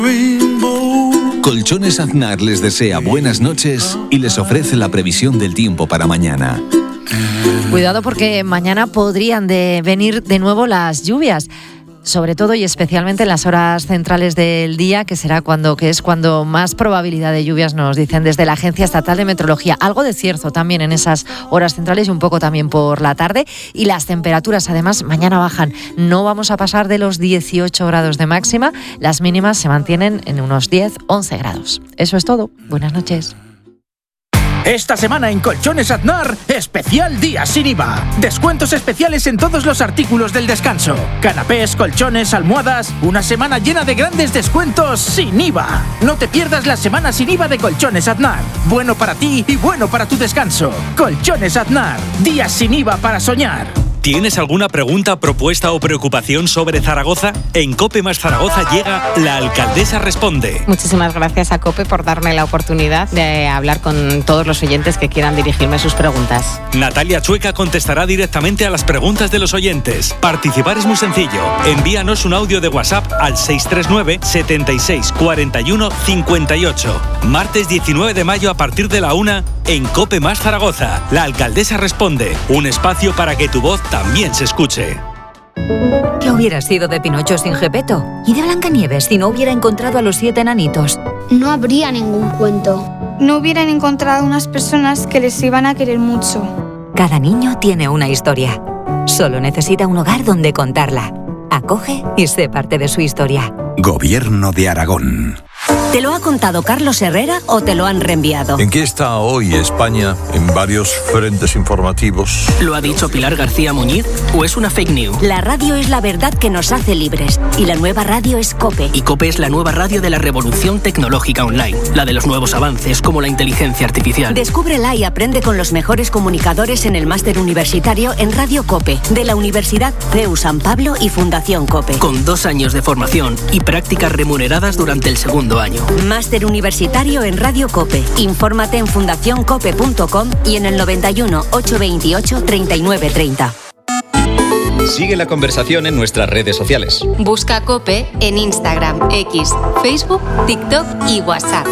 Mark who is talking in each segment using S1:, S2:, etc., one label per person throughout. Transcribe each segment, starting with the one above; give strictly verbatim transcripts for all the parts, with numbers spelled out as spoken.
S1: Colchones Aznar les desea buenas noches y les ofrece la previsión del tiempo para mañana.
S2: Cuidado porque mañana podrían de venir de nuevo las lluvias, sobre todo y especialmente en las horas centrales del día, que será cuando que es cuando más probabilidad de lluvias nos dicen desde la Agencia Estatal de Meteorología. Algo de cierzo también en esas horas centrales y un poco también por la tarde. Y las temperaturas además mañana bajan. No vamos a pasar de los dieciocho grados de máxima. Las mínimas se mantienen en unos diez, once grados. Eso es todo. Buenas noches.
S3: Esta semana en Colchones Aznar, especial día sin I V A. Descuentos especiales en todos los artículos del descanso. Canapés, colchones, almohadas. Una semana llena de grandes descuentos sin I V A. No te pierdas la semana sin I V A de Colchones Aznar. Bueno para ti y bueno para tu descanso. Colchones Aznar. Días sin I V A para soñar.
S4: ¿Tienes alguna pregunta, propuesta o preocupación sobre Zaragoza? En COPE más Zaragoza llega La Alcaldesa Responde.
S5: Muchísimas gracias a COPE por darme la oportunidad de hablar con todos los oyentes que quieran dirigirme sus preguntas.
S4: Natalia Chueca contestará directamente a las preguntas de los oyentes. Participar es muy sencillo. Envíanos un audio de WhatsApp al seis tres nueve, setenta y seis, cuarenta y uno, cincuenta y ocho. Martes diecinueve de mayo a partir de la una en COPE más Zaragoza. La Alcaldesa Responde. Un espacio para que tu voz también se escuche.
S6: ¿Qué hubiera sido de Pinocho sin Gepetto? ¿Y de Blancanieves si no hubiera encontrado a los siete enanitos?
S7: No habría ningún cuento.
S8: No hubieran encontrado unas personas que les iban a querer mucho.
S6: Cada niño tiene una historia. Solo necesita un hogar donde contarla. Acoge y sé parte de su historia.
S9: Gobierno de Aragón.
S10: ¿Te lo ha contado Carlos Herrera o te lo han reenviado?
S11: ¿En qué está hoy España en varios frentes informativos?
S12: ¿Lo ha dicho Pilar García Muñiz o es una fake news?
S10: La radio es la verdad que nos hace libres y la nueva radio es COPE.
S12: Y COPE es la nueva radio de la revolución tecnológica online, la de los nuevos avances como la inteligencia artificial.
S10: Descúbrela y aprende con los mejores comunicadores en el máster universitario en Radio COPE, de la Universidad C E U San Pablo y Fundación COPE.
S12: Con dos años de formación y prácticas remuneradas durante el segundo año.
S10: Máster universitario en Radio COPE. Infórmate en fundación cope punto com y en el noventa y uno, ochocientos veintiocho, treinta y nueve treinta.
S13: Sigue la conversación en nuestras redes sociales.
S14: Busca COPE en Instagram, X, Facebook, TikTok y WhatsApp.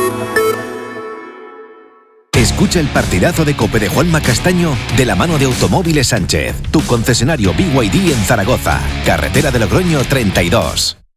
S15: Escucha el partidazo de COPE de Juanma Castaño de la mano de Automóviles Sánchez, tu concesionario B Y D en Zaragoza, carretera de Logroño treinta y dos.